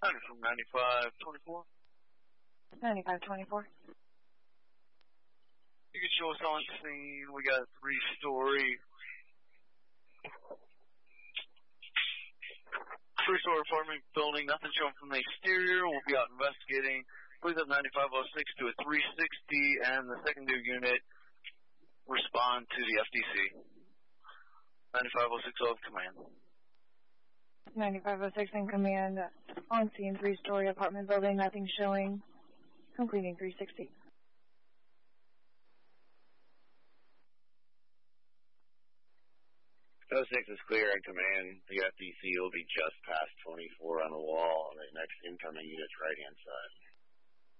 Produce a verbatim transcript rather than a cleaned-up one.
Hunter from ninety-five twenty-four. ninety-five twenty-four. You can show us on scene. We got a three-story, three-story apartment building. Nothing shown from the exterior. We'll be out investigating. Please have ninety-five oh six to a three sixty, and the secondary unit respond to the F D C. ninety-five oh six of command. ninety-five oh six in command. On scene, three-story apartment building. Nothing showing. Completing three sixty. oh six is clear in command. The F D C will be just past twenty-four on the wall, and the next incoming unit's right-hand side.